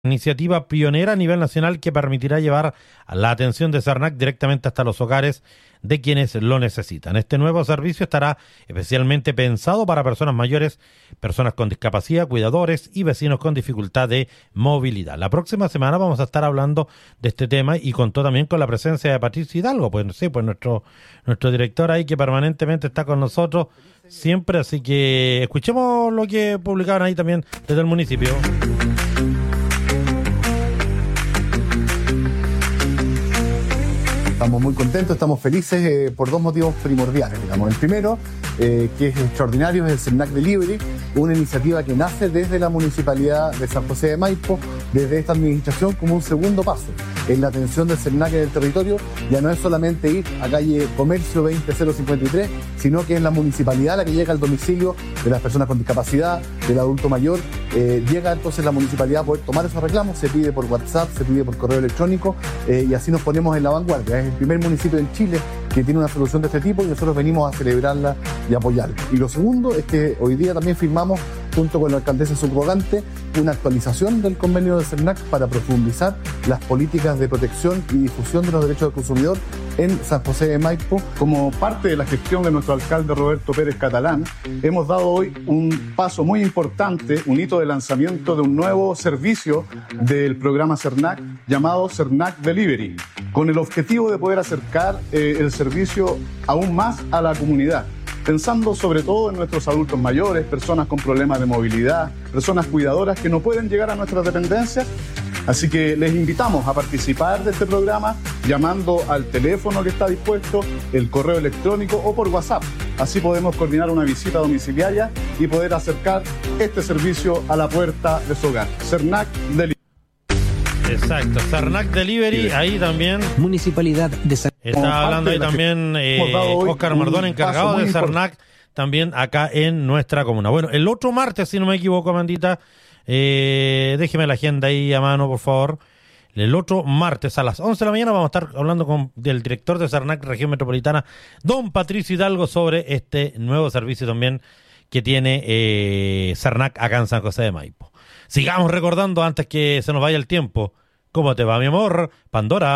Iniciativa pionera a nivel nacional que permitirá llevar la atención de Cernac directamente hasta los hogares de quienes lo necesitan. Este nuevo servicio estará especialmente pensado para personas mayores, personas con discapacidad, cuidadores y vecinos con dificultad de movilidad. La próxima semana vamos a estar hablando de este tema y contó también con la presencia de Patricio Hidalgo, pues sí, pues nuestro director ahí que permanentemente está con nosotros siempre, así que escuchemos lo que publicaban ahí también desde el municipio. Estamos muy contentos, estamos felices por dos motivos primordiales, digamos. El primero, que es extraordinario, es el Cernac Delivery, una iniciativa que nace desde la Municipalidad de San José de Maipo, desde esta administración, como un segundo paso en la atención del Cernac en el territorio. Ya no es solamente ir a calle Comercio 20053, sino que es la Municipalidad la que llega al domicilio de las personas con discapacidad, del adulto mayor. Llega entonces la Municipalidad a poder tomar esos reclamos, se pide por WhatsApp, se pide por correo electrónico, y así nos ponemos en la vanguardia. Es el primer municipio en Chile que tiene una solución de este tipo y nosotros venimos a celebrarla y apoyarla. Y lo segundo es que hoy día también firmamos, junto con la alcaldesa subrogante, una actualización del convenio de Cernac para profundizar las políticas de protección y difusión de los derechos del consumidor en San José de Maipo. Como parte de la gestión de nuestro alcalde Roberto Pérez Catalán, hemos dado hoy un paso muy importante, un hito de lanzamiento de un nuevo servicio del programa Cernac llamado Cernac Delivery, con el objetivo de poder acercar el servicio aún más a la comunidad, pensando sobre todo en nuestros adultos mayores, personas con problemas de movilidad, personas cuidadoras que no pueden llegar a nuestras dependencias. Así que les invitamos a participar de este programa llamando al teléfono que está dispuesto, el correo electrónico o por WhatsApp. Así podemos coordinar una visita domiciliaria y poder acercar este servicio a la puerta de su hogar. Cernac Delivery. Exacto, Cernac Delivery, ahí también. Municipalidad de San... Está hablando ahí también Óscar Mardón, encargado de Cernac, también acá en nuestra comuna. Bueno, el otro martes, si no me equivoco, Amandita, déjeme la agenda ahí a mano, por favor. El otro martes a las 11 de la mañana vamos a estar hablando del director de Cernac Región Metropolitana, don Patricio Hidalgo, sobre este nuevo servicio también que tiene Cernac acá en San José de Maipo. Sigamos recordando antes que se nos vaya el tiempo. ¿Cómo te va, mi amor? Pandora.